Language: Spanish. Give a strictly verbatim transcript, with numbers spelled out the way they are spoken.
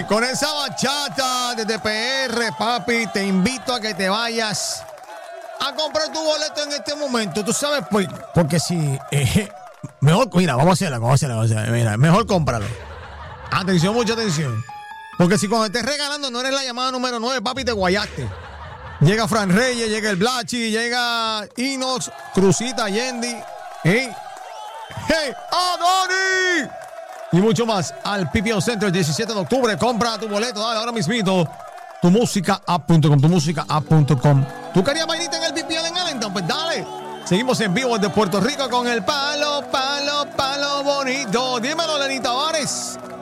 con esa bachata desde P R, papi, te invito a que te vayas a comprar tu boleto en este momento. Tú sabes, pues, porque si... Eh, mejor, mira, vamos a hacerla, vamos a hacerla, vamos a hacerla. Mira, mejor cómpralo. Atención, mucha atención. Porque si cuando estés regalando no eres la llamada número nueve, papi, te guayaste. Llega Fran Reyes, llega el Blachi, llega Inox, Crucita, Yendi, hey, hey, Adoni y mucho más al P P O Center el diecisiete de octubre. Compra tu boleto, dale ahora mismito. Tu música app punto com, tu música app punto com. ¿Tú querías bailar en el P P L en Allentown? Pues dale. Seguimos en vivo desde Puerto Rico con el palo, palo, palo bonito. Dímelo, Lenny Tavares.